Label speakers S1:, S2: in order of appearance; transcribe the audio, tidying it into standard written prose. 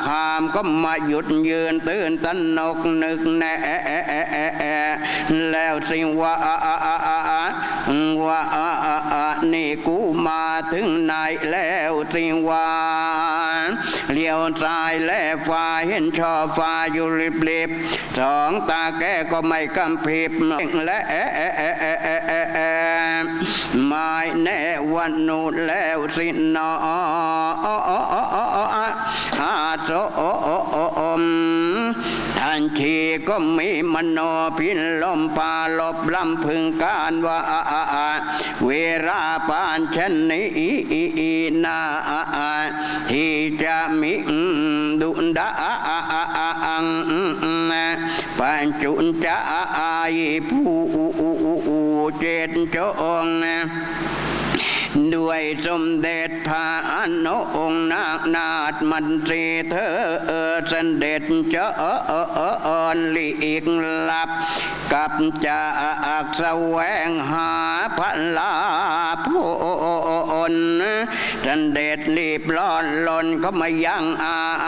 S1: หามก็มาหยุดยืนตื่นตระหนกนึกแน่แล้วสิว่านี่กูมาถึงไหนแล้วสิว่าเลี้ยวซ้ายแลฟ้าเห็นช่อฟ้าอยู่ริบๆสองตาแกก็ไม่กำพริบและไม่แน่วันนู้นแล้วสินอโสมทันทีก็มีมโนพินลมปาลบลำพึงการว่าเวราปานชนีนาที่จะมีดุดาปัญจุนจะผู้เจตจงด้วยสมเด็จพระอนุองค์นาถมันตรีเธอเสด็จเจ้าลีกลับกับจากแสวงหาพระลาภเสด็จรีบร้อนลนก็มายัง